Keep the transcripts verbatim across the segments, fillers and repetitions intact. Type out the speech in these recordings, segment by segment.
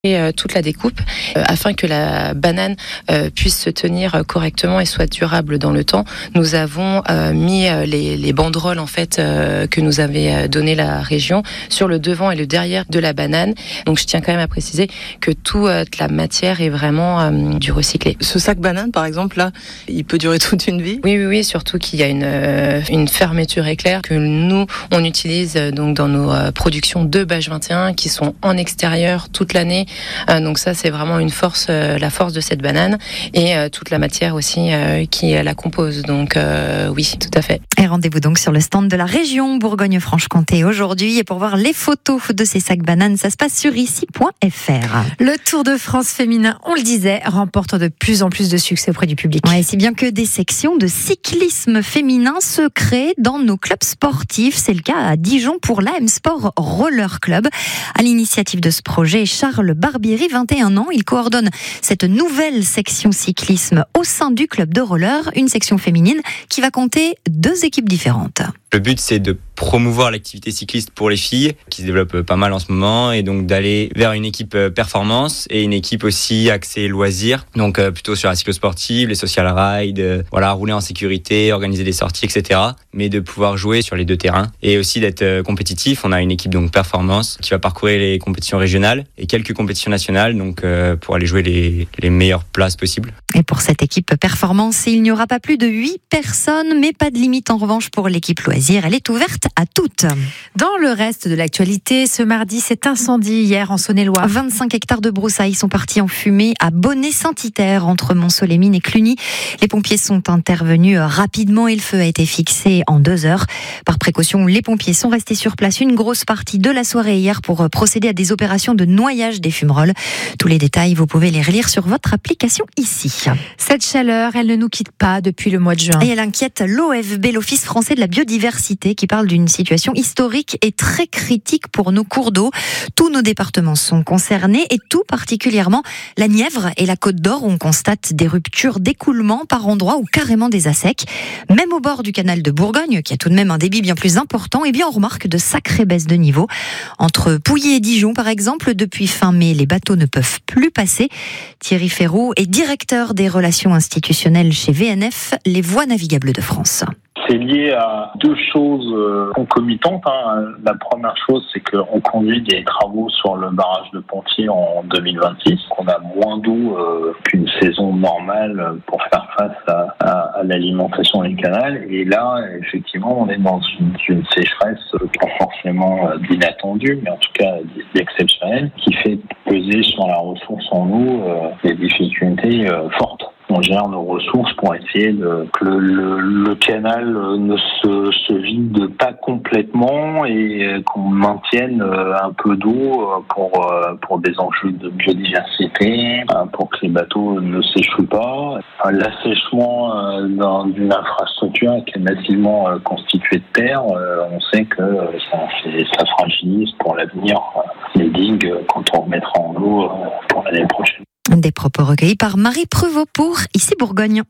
et euh, toute la découpe euh, afin que la banane euh, puisse se tenir correctement et soit durable dans le temps. Nous avons euh, mis euh, les, les banderoles en fait euh, que nous avait donné la région sur le devant et le derrière de la banane. Donc je tiens quand même à préciser que toute euh, la matière est vraiment euh, du recyclé. Ce sac banane par exemple là, il peut durer toute une vie? Oui oui oui, surtout qu'il y a une euh, une fermeture éclair que nous on utilise euh, donc dans nos euh, productions de bâche vingt et un qui sont en extérieur toute l'année. Euh, donc ça c'est vraiment une force, euh, la force de cette banane et euh, toute la matière aussi euh, qui la compose. Donc euh, oui, tout à fait. Et rendez-vous donc sur le stand de la région Bourgogne-Franche-Comté aujourd'hui et pour voir les photos de ces sacs bananes, ça se passe sur ici point f r. Le Tour de France féminin, on le disait, remporte de plus en plus de succès auprès du public. Ouais, si bien que des sections de cyclisme féminin se créent dans nos clubs sportifs. C'est le cas à Dijon pour l'A M Sport Roller Club. À l'initiative de ce projet, Charles Barbieri, vingt et un ans, il coordonne cette nouvelle section cyclisme au sein du club de roller, une section féminine qui va compter deux équipes différentes. Le but, c'est de promouvoir l'activité cycliste pour les filles, qui se développe pas mal en ce moment, et donc d'aller vers une équipe performance et une équipe aussi axée loisirs, donc euh, plutôt sur la cyclosportive, les social rides, euh, voilà, rouler en sécurité, organiser des sorties, et cetera. Mais de pouvoir jouer sur les deux terrains et aussi d'être euh, compétitif. On a une équipe donc performance qui va parcourir les compétitions régionales et quelques compétitions nationales, donc euh, pour aller jouer les, les meilleures places possibles. Et pour cette équipe performance, il n'y aura pas plus de huit personnes, mais pas de limite en revanche pour l'équipe loisirs. Elle est ouverte à toutes. Dans le reste de l'actualité, ce mardi, cet incendie hier en Saône-et-Loire. vingt-cinq hectares de broussailles sont partis en fumée à Bonnet-Saint-Iter, entre Mont-Soleil-Mines et Cluny. Les pompiers sont intervenus rapidement et le feu a été fixé en deux heures. Par précaution, les pompiers sont restés sur place une grosse partie de la soirée hier pour procéder à des opérations de noyage des fumerolles. Tous les détails, vous pouvez les relire sur votre application ici. Cette chaleur, elle ne nous quitte pas depuis le mois de juin. Et elle inquiète l'O F B, l'Office français de la biodiversité, qui parle d'une situation historique et très critique pour nos cours d'eau. Tous nos départements sont concernés et tout particulièrement la Nièvre et la Côte d'Or. On constate des ruptures d'écoulement par endroits ou carrément des à sec. Même au bord du canal de Bourgogne, qui a tout de même un débit bien plus important, et bien on remarque de sacrées baisses de niveau. Entre Pouilly et Dijon, par exemple, depuis fin mai, les bateaux ne peuvent plus passer. Thierry Ferroux est directeur des relations institutionnelles chez V N F, les Voies navigables de France. C'est lié à deux choses concomitantes. Hein. La première chose, c'est qu'on conduit des travaux sur le barrage de Pontier en deux mille vingt-six. On a moins d'eau euh, qu'une saison normale pour faire face à, à, à l'alimentation des canals. Et là, effectivement, on est dans une, une sécheresse pas forcément d'inattendue, mais en tout cas d'exceptionnelle, qui fait peser sur la ressource en eau euh, des difficultés euh, fortes. On gère nos ressources pour essayer de, que le, le, le canal ne se, se vide pas complètement et qu'on maintienne un peu d'eau pour, pour des enjeux de biodiversité, pour que les bateaux ne s'échouent pas. L'assèchement d'une infrastructure qui est massivement constituée de terre, on sait que ça, fait, ça fragilise pour l'avenir les digues quand on remettra en eau pour l'année prochaine. Des propos recueillis par Marie Prevot pour Ici Bourgogne.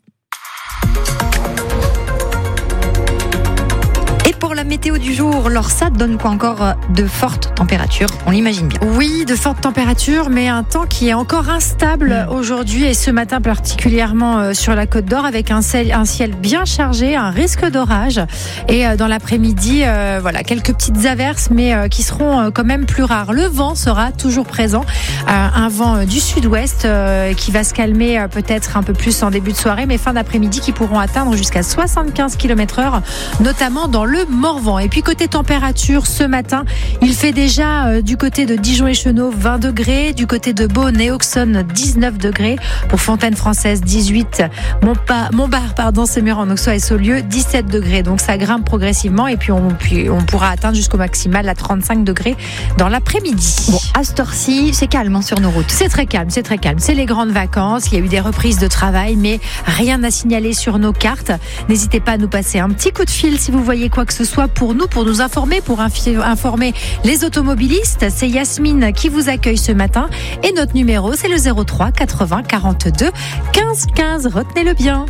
Pour la météo du jour, alors ça donne quoi encore? De fortes températures, on l'imagine bien. Oui, de fortes températures, mais un temps qui est encore instable mmh. aujourd'hui et ce matin particulièrement sur la Côte d'Or avec un ciel, un ciel bien chargé, un risque d'orage et dans l'après-midi, euh, voilà, quelques petites averses mais euh, qui seront quand même plus rares. Le vent sera toujours présent, euh, un vent du sud-ouest euh, qui va se calmer euh, peut-être un peu plus en début de soirée, mais fin d'après-midi qui pourront atteindre jusqu'à soixante-quinze kilomètres heure, notamment dans le Morvan. Et puis côté température, ce matin, il fait déjà euh, du côté de Dijon et Chenaux vingt degrés, du côté de Beaune et Auxonne dix-neuf degrés, pour Fontaine-Française dix-huit, Montpa- Montbard, pardon, Séméran-en-Auxois et Saulieu dix-sept degrés. Donc ça grimpe progressivement et puis on, puis on pourra atteindre jusqu'au maximal à trente-cinq degrés dans l'après-midi. Bon, à cette heure-ci, c'est calme hein, sur nos routes. C'est très calme, c'est très calme. C'est les grandes vacances, il y a eu des reprises de travail, mais rien à signaler sur nos cartes. N'hésitez pas à nous passer un petit coup de fil si vous voyez quoi que ce soit pour nous, pour nous informer, pour infi- informer les automobilistes. C'est Yasmine qui vous accueille ce matin et notre numéro c'est le zéro trois quatre-vingts quarante-deux quinze quinze. Retenez-le bien.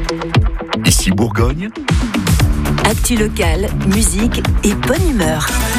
Ici Bourgogne. Actu locale, musique et bonne humeur.